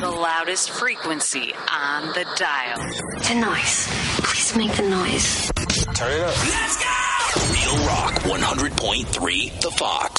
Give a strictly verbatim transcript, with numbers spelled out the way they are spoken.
The loudest frequency on the dial. The noise. Please make the noise. Turn it up. Let's go! Real Rock one hundred point three The Fox.